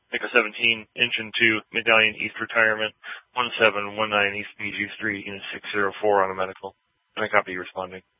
Echo 17, Engine 2, Medallion East Retirement, 1719 East BG Street, Unit 604 on a medical. And I copy you responding.